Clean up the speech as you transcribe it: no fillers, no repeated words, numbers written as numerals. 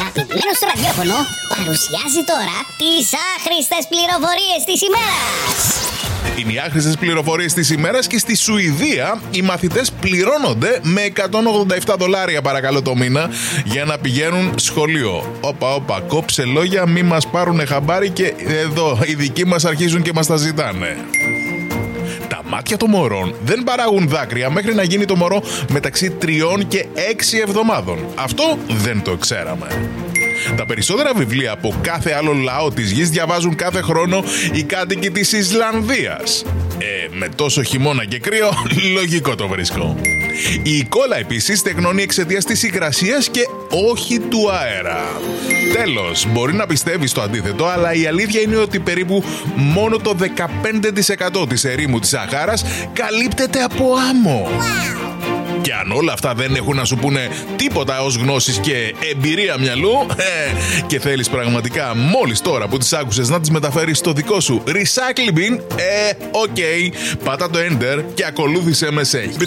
Αγαπημένος στο ραδιόφωνο παρουσιάζει τώρα τις άχρηστες πληροφορίες της ημέρας. Είναι οι άχρηστες πληροφορίες της ημέρας και στη Σουηδία οι μαθητές πληρώνονται με $187 παρακαλώ το μήνα για να πηγαίνουν σχολείο. Όπα, κόψε λόγια, μη μας πάρουνε χαμπάρι και εδώ οι δικοί μας αρχίζουν και μας τα ζητάνε. Τα μάτια των μωρών δεν παράγουν δάκρυα μέχρι να γίνει το μωρό μεταξύ 3 και 6 εβδομάδων. Αυτό δεν το ξέραμε. Τα περισσότερα βιβλία από κάθε άλλο λαό της γης διαβάζουν κάθε χρόνο οι κάτοικοι της Ισλανδίας. Με τόσο χειμώνα και κρύο, λογικό το βρίσκω. Η κόλλα επίσης τεκνώνει εξαιτίας της υγρασίας και όχι του αέρα. Τέλος, μπορεί να πιστεύει στο αντίθετο, αλλά η αλήθεια είναι ότι περίπου μόνο το 15% της ερήμου της Σαχάρας καλύπτεται από άμμο. Και αν όλα αυτά δεν έχουν να σου πούνε τίποτα ως γνώσεις και εμπειρία μυαλού, και θέλεις πραγματικά μόλις τώρα που τις άκουσες να τις μεταφέρεις στο δικό σου recycling bin, οκ, πάτα το enter και ακολούθησε με σε